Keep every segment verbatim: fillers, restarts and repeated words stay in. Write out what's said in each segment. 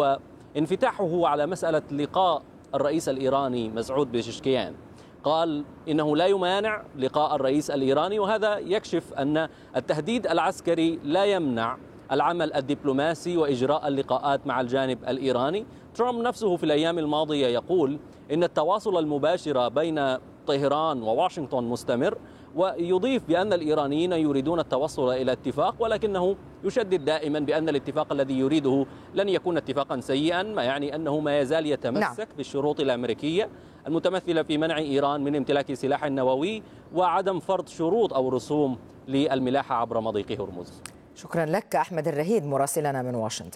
هو انفتاحه على مسألة لقاء الرئيس الإيراني مسعود بيزشكيان. قال إنه لا يمانع لقاء الرئيس الإيراني، وهذا يكشف أن التهديد العسكري لا يمنع العمل الدبلوماسي وإجراء اللقاءات مع الجانب الإيراني. ترامب نفسه في الأيام الماضية يقول إن التواصل المباشر بين طهران وواشنطن مستمر، ويضيف بأن الإيرانيين يريدون التوصل إلى اتفاق، ولكنه يشدد دائما بأن الاتفاق الذي يريده لن يكون اتفاقا سيئا، ما يعني أنه ما يزال يتمسك نعم. بالشروط الأمريكية المتمثلة في منع إيران من امتلاك سلاح نووي وعدم فرض شروط أو رسوم للملاحة عبر مضيق هرمز. شكرا لك أحمد الرهيد مراسلنا من واشنطن.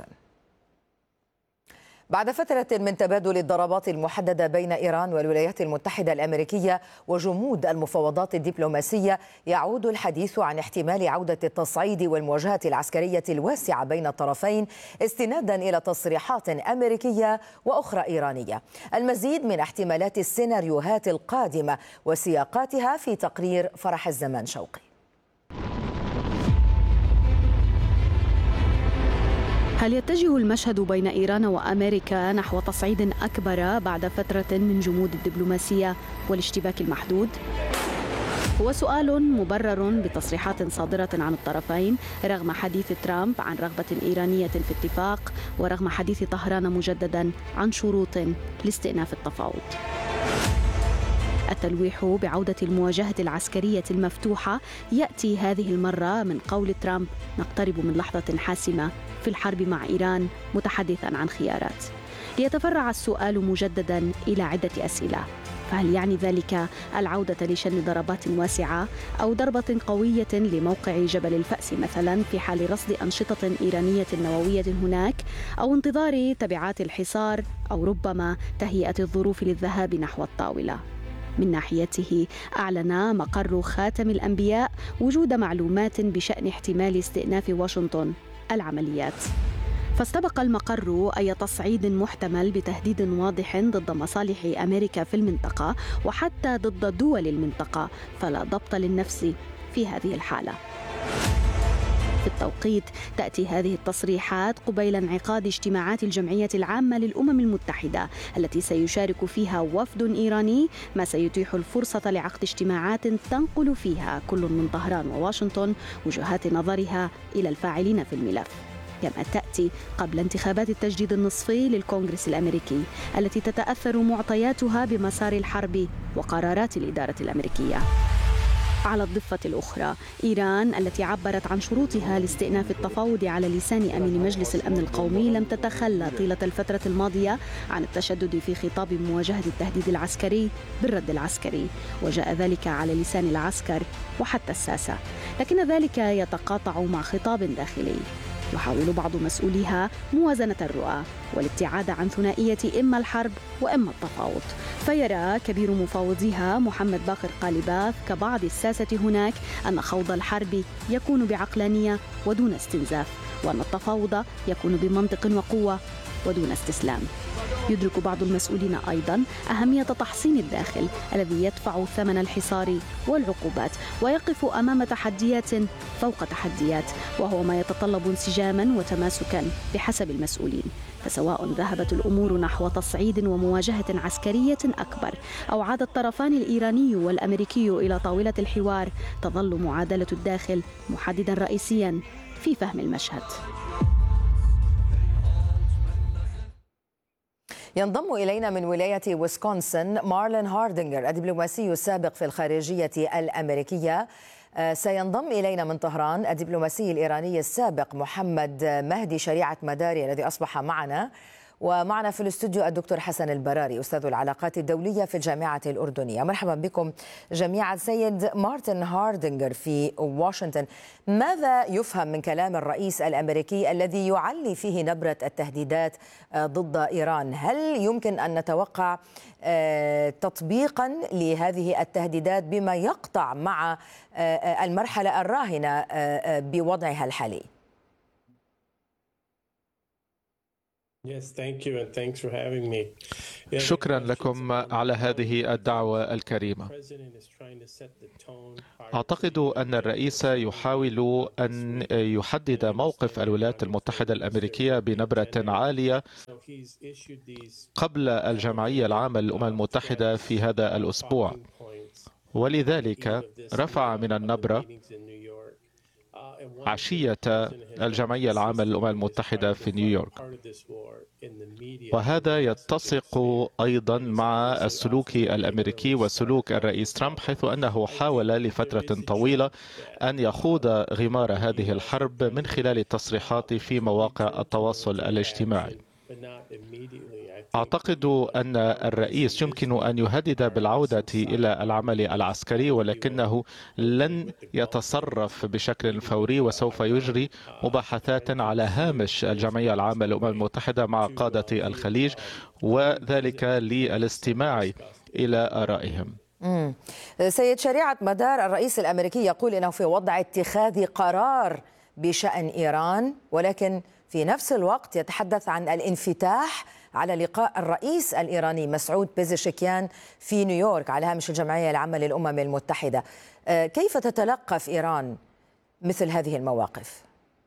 بعد فترة من تبادل الضربات المحددة بين إيران والولايات المتحدة الأمريكية وجمود المفاوضات الدبلوماسية، يعود الحديث عن احتمال عودة التصعيد والمواجهة العسكرية الواسعة بين الطرفين استنادا إلى تصريحات أمريكية وأخرى إيرانية. المزيد من احتمالات السيناريوهات القادمة وسياقاتها في تقرير فرح الزمان شوقي. هل يتجه المشهد بين إيران وأمريكا نحو تصعيد أكبر بعد فترة من جمود الدبلوماسية والاشتباك المحدود؟ هو سؤال مبرر بتصريحات صادرة عن الطرفين رغم حديث ترامب عن رغبة إيرانية في اتفاق، ورغم حديث طهران مجددا عن شروط لاستئناف التفاوض. التلويح بعودة المواجهة العسكرية المفتوحة يأتي هذه المرة من قول ترامب: نقترب من لحظة حاسمة في الحرب مع إيران، متحدثا عن خيارات. ليتفرع السؤال مجددا إلى عدة أسئلة. فهل يعني ذلك العودة لشن ضربات واسعة أو ضربة قوية لموقع جبل الفأس مثلا في حال رصد أنشطة إيرانية نووية هناك، أو انتظار تبعات الحصار، أو ربما تهيئة الظروف للذهاب نحو الطاولة؟ من ناحيته أعلن مقر خاتم الأنبياء وجود معلومات بشأن احتمال استئناف واشنطن العمليات، فاستبق المقر أي تصعيد محتمل بتهديد واضح ضد مصالح أمريكا في المنطقة وحتى ضد دول المنطقة، فلا ضبط للنفس في هذه الحالة. في التوقيت تأتي هذه التصريحات قبيل انعقاد اجتماعات الجمعية العامة للأمم المتحدة التي سيشارك فيها وفد إيراني، ما سيتيح الفرصة لعقد اجتماعات تنقل فيها كل من طهران وواشنطن وجهات نظرها إلى الفاعلين في الملف، كما تأتي قبل انتخابات التجديد النصفي للكونغرس الأمريكي التي تتأثر معطياتها بمسار الحرب وقرارات الإدارة الأمريكية. على الضفة الأخرى، إيران التي عبرت عن شروطها لاستئناف التفاوض على لسان أمين مجلس الأمن القومي لم تتخلى طيلة الفترة الماضية عن التشدد في خطاب مواجهة التهديد العسكري بالرد العسكري، وجاء ذلك على لسان العسكر وحتى الساسة، لكن ذلك يتقاطع مع خطاب داخلي. يحاول بعض مسؤوليها موازنة الرؤى والابتعاد عن ثنائية إما الحرب وإما التفاوض، فيرى كبير مفاوضيها محمد باقر قالباف كبعض الساسة هناك أن خوض الحرب يكون بعقلانية ودون استنزاف، وأن التفاوض يكون بمنطق وقوة ودون استسلام. يدرك بعض المسؤولين أيضا أهمية تحصين الداخل الذي يدفع ثمن الحصار والعقوبات ويقف أمام تحديات فوق تحديات، وهو ما يتطلب انسجاما وتماسكا بحسب المسؤولين. فسواء ذهبت الأمور نحو تصعيد ومواجهة عسكرية أكبر أو عاد الطرفان الإيراني والأمريكي إلى طاولة الحوار، تظل معادلة الداخل محددا رئيسيا في فهم المشهد. ينضم إلينا من ولاية ويسكونسن مارلين هاردينغر الدبلوماسي السابق في الخارجية الأمريكية. سينضم إلينا من طهران الدبلوماسي الإيراني السابق محمد مهدي شريعة مداري الذي أصبح معنا، ومعنا في الاستوديو الدكتور حسن البراري أستاذ العلاقات الدولية في الجامعة الأردنية. مرحبا بكم جميعا. سيد مارتن هاردينغر في واشنطن، ماذا يفهم من كلام الرئيس الأمريكي الذي يعلي فيه نبرة التهديدات ضد إيران؟ هل يمكن أن نتوقع تطبيقا لهذه التهديدات بما يقطع مع المرحلة الراهنة بوضعها الحالي؟ Yes, thank you and thanks for having me. شكرا لكم على هذه الدعوة الكريمة. أعتقد أن الرئيس يحاول أن يحدد موقف الولايات المتحدة الأمريكية بنبرة عالية قبل الجمعية العامة للأمم المتحدة في هذا الأسبوع، ولذلك رفع من النبرة عشية الجمعية العامة للأمم المتحدة في نيويورك، وهذا يتسق أيضا مع السلوك الأمريكي وسلوك الرئيس ترامب، حيث أنه حاول لفترة طويلة أن يخوض غمار هذه الحرب من خلال التصريحات في مواقع التواصل الاجتماعي. أعتقد أن الرئيس يمكن أن يهدد بالعودة إلى العمل العسكري، ولكنه لن يتصرف بشكل فوري، وسوف يجري مباحثات على هامش الجمعية العامة للأمم المتحدة مع قادة الخليج، وذلك للاستماع إلى آرائهم. مم. سيد شريعة مدار، الرئيس الأمريكي يقول إنه في وضع اتخاذ قرار بشأن إيران، ولكن في نفس الوقت يتحدث عن الانفتاح على لقاء الرئيس الإيراني مسعود بيزشكيان في نيويورك على هامش الجمعية العامة للأمم المتحدة. كيف تتلقى في إيران مثل هذه المواقف؟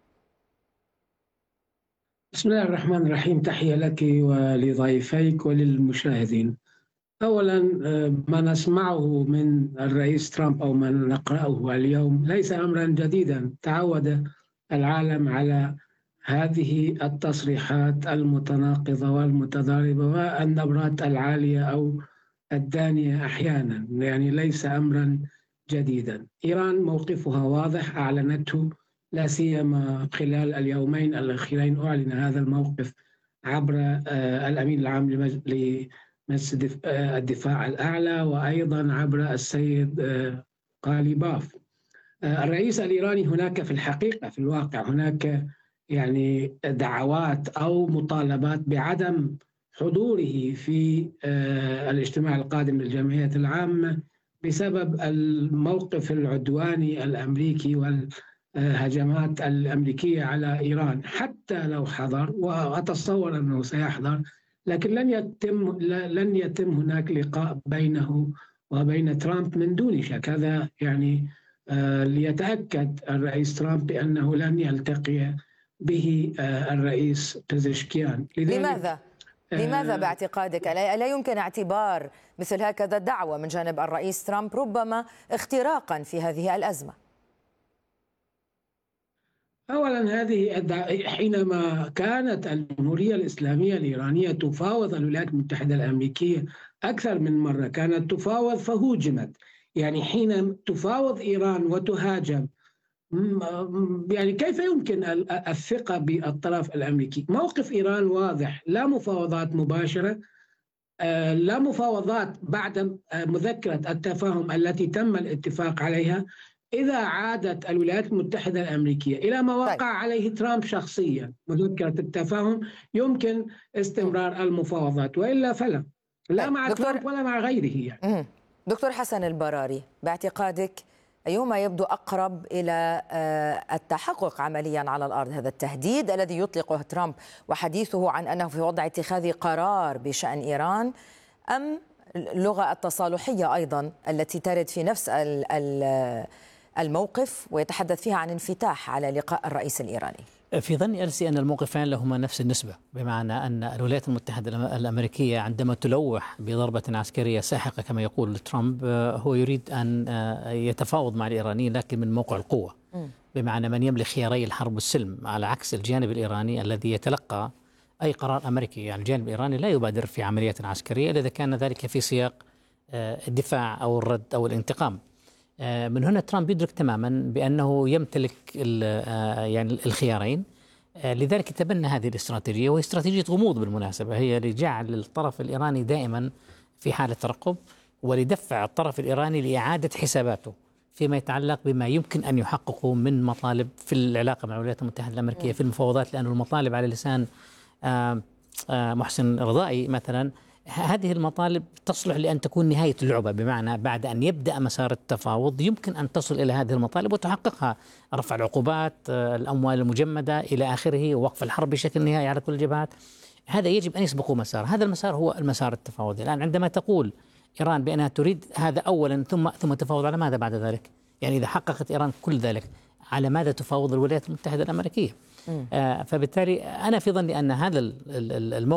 بسم الله الرحمن الرحيم. تحية لك ولضيفيك وللمشاهدين. أولا، ما نسمعه من الرئيس ترامب أو ما نقرأه اليوم ليس أمرا جديدا. تعود العالم على هذه التصريحات المتناقضة والمتضاربة والنبرات العالية أو الدانية أحيانا، يعني ليس أمرا جديدا. إيران موقفها واضح، أعلنته لا سيما خلال اليومين الأخيرين. أعلن هذا الموقف عبر الأمين العام لمجلس الدفاع الأعلى، وأيضا عبر السيد غالباف. الرئيس الإيراني هناك في الحقيقة في الواقع هناك يعني دعوات أو مطالبات بعدم حضوره في الاجتماع القادم للجمعية العامة بسبب الموقف العدواني الأمريكي والهجمات الأمريكية على إيران. حتى لو حضر، وأتصور أنه سيحضر، لكن لن يتم لن يتم هناك لقاء بينه وبين ترامب من دون شك. هذا يعني ليتأكد الرئيس ترامب بأنه لن يلتقي به الرئيس بيزشكيان. لماذا؟ لماذا باعتقادك لا يمكن اعتبار مثل هكذا دعوة من جانب الرئيس ترامب ربما اختراقا في هذه الأزمة؟ أولا، هذه حينما كانت الجمهورية الإسلامية الإيرانية تفاوض الولايات المتحدة الأمريكية أكثر من مرة، كانت تفاوض فهوجمت. يعني حين تفاوض إيران وتهاجم، يعني كيف يمكن الثقة بالطرف الأمريكي؟ موقف إيران واضح، لا مفاوضات مباشرة، لا مفاوضات بعد مذكرة التفاهم التي تم الاتفاق عليها. إذا عادت الولايات المتحدة الأمريكية إلى ما وقع عليه ترامب شخصيا، مذكرة التفاهم، يمكن استمرار المفاوضات، وإلا فلا، لا مع ترامب ولا مع غيره يعني. دكتور حسن البراري، باعتقادك أيهما يبدو أقرب إلى التحقق عمليا على الأرض؟ هذا التهديد الذي يطلقه ترامب وحديثه عن أنه في وضع اتخاذ قرار بشأن إيران، أم اللغة التصالحية أيضا التي ترد في نفس الموقف ويتحدث فيها عن انفتاح على لقاء الرئيس الإيراني؟ في ظني أرسي أن الموقفين لهما نفس النسبة، بمعنى أن الولايات المتحدة الأمريكية عندما تلوح بضربة عسكرية ساحقة كما يقول ترامب، هو يريد أن يتفاوض مع الإيرانيين لكن من موقع القوة، بمعنى من يملك خياري الحرب والسلم، على عكس الجانب الإيراني الذي يتلقى أي قرار أمريكي. يعني الجانب الإيراني لا يبادر في عمليات عسكرية إلا إذا كان ذلك في سياق الدفاع أو الرد أو الانتقام. من هنا ترامب يدرك تماما بأنه يمتلك يعني الخيارين، لذلك تبنى هذه الاستراتيجية، وهي استراتيجية غموض بالمناسبة، هي لجعل الطرف الإيراني دائما في حالة ترقب، ولدفع الطرف الإيراني لإعادة حساباته فيما يتعلق بما يمكن أن يحققه من مطالب في العلاقة مع الولايات المتحدة الأمريكية في المفاوضات، لأن المطالب على لسان محسن رضائي مثلا، هذه المطالب تصلح لأن تكون نهاية اللعبة، بمعنى بعد أن يبدأ مسار التفاوض يمكن أن تصل إلى هذه المطالب وتحققها: رفع العقوبات، الأموال المجمدة إلى آخره، وقف الحرب بشكل نهائي على كل الجبهات. هذا يجب أن يسبقوا مسار. هذا المسار هو المسار التفاوضي. الآن عندما تقول إيران بأنها تريد هذا أولا ثم ثم تفاوض، على ماذا بعد ذلك؟ يعني إذا حققت إيران كل ذلك، على ماذا تفاوض الولايات المتحدة الأمريكية؟ آه فبالتالي أنا في ظني أن هذا الموقف